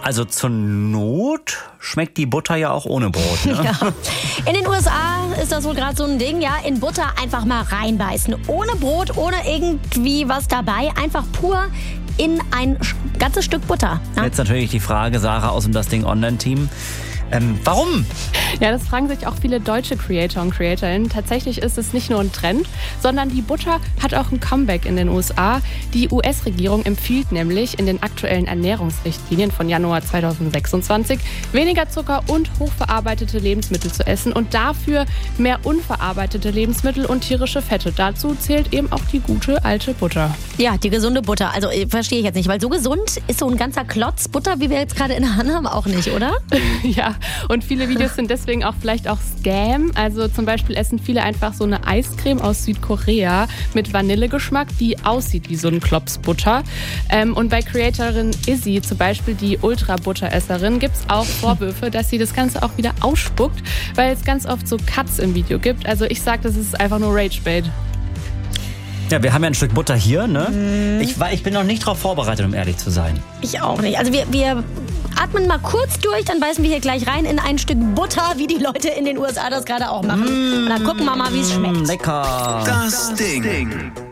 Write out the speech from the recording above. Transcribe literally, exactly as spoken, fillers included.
Also zur Not schmeckt die Butter ja auch ohne Brot. Ne? Ja. In den U S A ist das wohl gerade so ein Ding, ja, in Butter einfach mal reinbeißen. Ohne Brot, ohne irgendwie was dabei, einfach pur in ein ganzes Stück Butter. Ja? Jetzt natürlich die Frage, Sarah aus dem Das Ding Online-Team. Ähm, warum? Ja, das fragen sich auch viele deutsche Creator und Creatorinnen. Tatsächlich ist es nicht nur ein Trend, sondern die Butter hat auch ein Comeback in den U S A. Die U S-Regierung empfiehlt nämlich in den aktuellen Ernährungsrichtlinien von Januar zweitausendsechsundzwanzig, weniger Zucker und hochverarbeitete Lebensmittel zu essen und dafür mehr unverarbeitete Lebensmittel und tierische Fette. Dazu zählt eben auch die gute alte Butter. Ja, die gesunde Butter. Also verstehe ich jetzt nicht, weil so gesund ist so ein ganzer Klotz Butter, wie wir jetzt gerade in der Hand haben, auch nicht, oder? Ja, und viele Videos sind deswegen auch vielleicht auch Scam. Also zum Beispiel essen viele einfach so eine Eiscreme aus Südkorea mit Vanillegeschmack, die aussieht wie so ein Klops Butter. Ähm, und bei Creatorin Izzy, zum Beispiel die Ultra-Butteresserin, gibt es auch Vorwürfe, dass sie das Ganze auch wieder ausspuckt, weil es ganz oft so Cuts im Video gibt. Also ich sag, das ist einfach nur Ragebait. Ja, wir haben ja ein Stück Butter hier, ne? Mm. Ich, ich bin noch nicht darauf vorbereitet, um ehrlich zu sein. Ich auch nicht. Also wir, wir atmen mal kurz durch, dann beißen wir hier gleich rein in ein Stück Butter, wie die Leute in den U S A das gerade auch machen. Mm. Und dann gucken wir mal, wie es schmeckt. Lecker. Das Ding.